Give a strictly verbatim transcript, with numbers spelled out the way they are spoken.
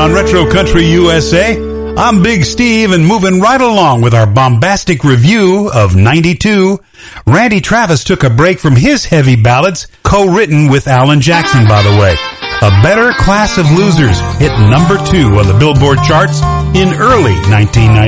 on Retro Country U S A. I'm Big Steve and moving right along with our bombastic review of ninety-two. Randy Travis took a break from his heavy ballads, co-written with Alan Jackson, by the way. A Better Class of Losers hit number two on the Billboard charts in early nineteen ninety.